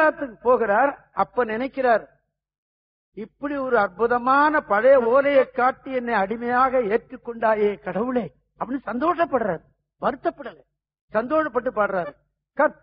கைலாயத்துக்கு போகிறார். அப்ப நினைக்கிறார், இப்படி ஒரு அற்புதமான பழைய ஓலையை காட்டி என்னை அடிமையாக ஏற்றுக்கொண்டாயே கடவுளே அப்படின்னு சந்தோஷப்படுறாரு. வருத்தப்படல, சந்தோஷப்பட்டு பாடுறாரு. கற்ப